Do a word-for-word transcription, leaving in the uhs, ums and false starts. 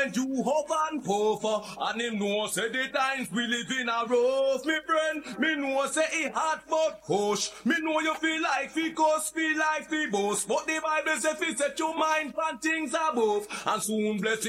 You hope and puffer, and him know say the times we live in a rough, me friend. Me know say it hard but push. Me know you feel like fi cuss, feel like fi boast, but the Bible say fi set your mind on things above, and soon blessing